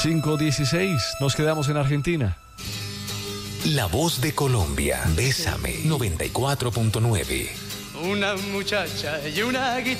5:16. Nos quedamos en Argentina. La Voz de Colombia. Bésame. 94.9. Una muchacha y una guitarra.